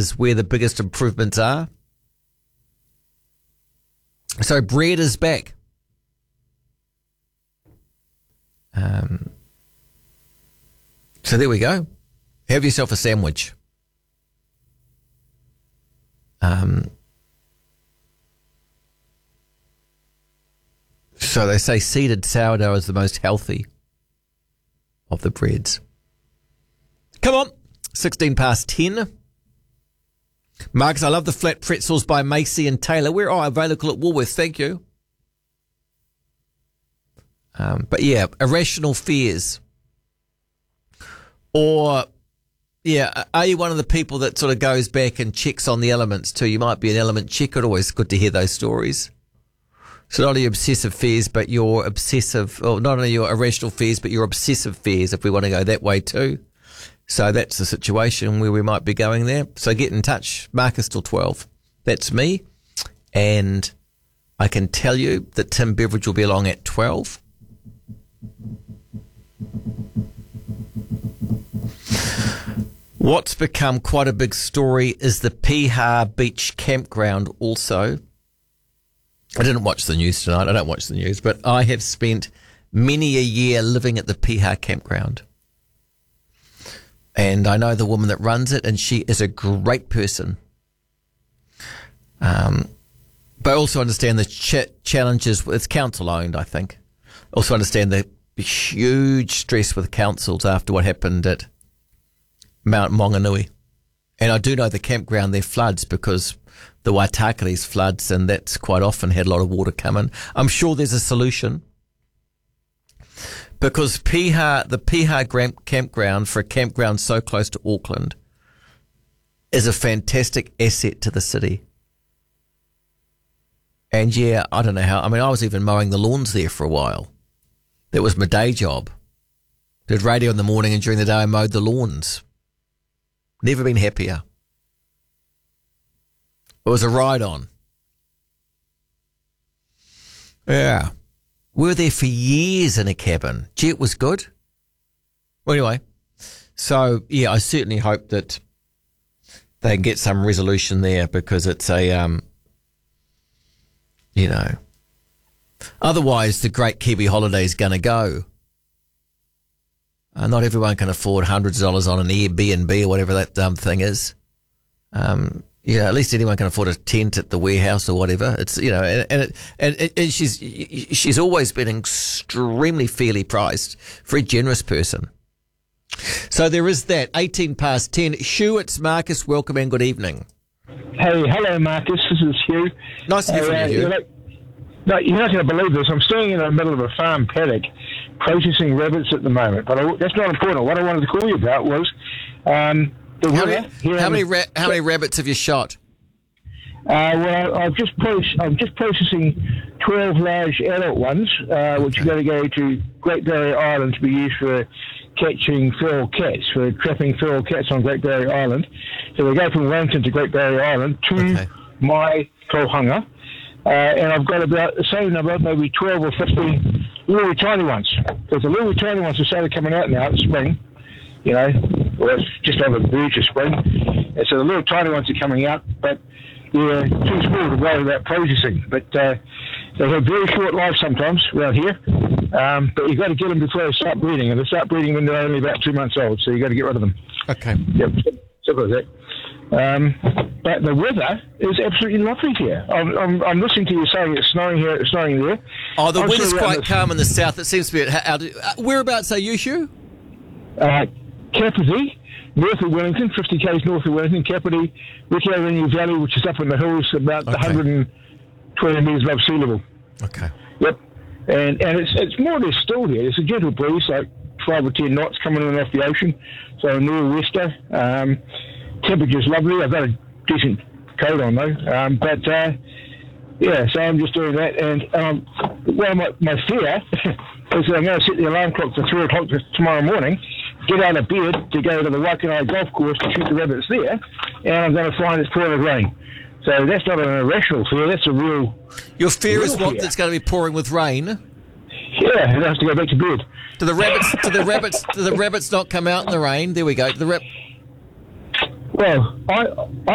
is where the biggest improvements are. So bread is back. So there we go. Have yourself a sandwich. So they say seeded sourdough is the most healthy of the breads. Come on, 10:16. Marcus, I love the flat pretzels by Macy and Taylor. Where are available at Woolworths? Thank you. But yeah, irrational fears. Or, yeah, are you one of the people that sort of goes back and checks on the elements too? You might be an element checker. Always good to hear those stories. So not only your obsessive fears, but your obsessive, or not only your irrational fears, but your obsessive fears, if we want to go that way too. So that's the situation where we might be going there. So get in touch. Marcus till 12. That's me. And I can tell you that Tim Beveridge will be along at 12. What's become quite a big story is the Piha Beach campground also. I didn't watch the news tonight. I don't watch the news, but I have spent many a year living at the Piha campground. And I know the woman that runs it, and she is a great person. But I also understand the challenges. It's council owned, I think. Also understand the huge stress with councils after what happened at Mount Maunganui. And I do know the campground there floods because the Waitakare's floods, and that's quite often had a lot of water come in. I'm sure there's a solution because the Piha campground, for a campground so close to Auckland, is a fantastic asset to the city. And yeah, I don't know how. I mean, I was even mowing the lawns there for a while. That was my day job. Did radio in the morning, and during the day I mowed the lawns. Never been happier. It was a ride on. Yeah. We were there for years in a cabin. Gee, it was good. Well, anyway, so yeah, I certainly hope that they can get some resolution there because it's a, otherwise the great Kiwi holiday is going to go. Not everyone can afford hundreds of dollars on an Airbnb or whatever that thing is. At least anyone can afford a tent at the warehouse or whatever. It's and she's always been extremely fairly priced, very generous person. So there is that. 10:18. Hugh, it's Marcus. Welcome and good evening. Hey, hello, Marcus. This is Hugh. Nice to hear from you, Hugh. You're not going to believe this. I'm standing in the middle of a farm paddock processing rabbits at the moment, but that's not important. What I wanted to call you about was the weather. How many rabbits have you shot? Well, I'm just processing 12 large adult ones, which are going to go to Great Barrier Island to be used for catching feral cats, for trapping feral cats on Great Barrier Island. So they go from Wellington to Great Barrier Island to my Kohanga. And I've got about the same number, maybe 12 or 15 little tiny ones. Because the little tiny ones have started coming out now in spring, well, it's just over the verge of spring. And so the little tiny ones are coming out, but they're too small to worry about processing. But they have very short lives sometimes around here. But you've got to get them before they start breeding. And they start breeding when they're only about 2 months old, so you've got to get rid of them. Okay. Yep, simple as that. But the weather is absolutely lovely here. I'm listening to you saying it's snowing here, it's snowing there. Oh, the wind's quite calm in the south. It seems to be out. Whereabouts are you, Hugh? Kapiti, north of Wellington, 50 k's north of Wellington. Kapiti, Ricciareni Valley, which is up in the hills, about 120 metres above sea level. Okay. Yep. And it's more or less still here. It's a gentle breeze, like 12 or 10 knots coming in off the ocean. So a nor'wester. Temperature's lovely. I've got a decent coat on though. So I'm just doing that. And my fear is that I'm going to set the alarm clock for 3 o'clock tomorrow morning, get out of bed to go to the Waikanae golf course to shoot the rabbits there, and I'm going to find it's pouring with rain. So that's not an irrational fear. That's a real. Your fear is what? Fear. That's going to be pouring with rain. Yeah, and I have to go back to bed. Do the rabbits not come out in the rain? There we go. Well, I